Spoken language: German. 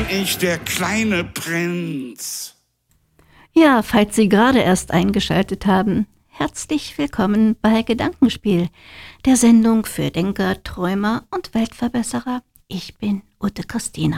bin ich der kleine Prinz. Ja, falls Sie gerade erst eingeschaltet haben, herzlich willkommen bei Gedankenspiel, der Sendung für Denker, Träumer und Weltverbesserer. Ich bin Ute Christina.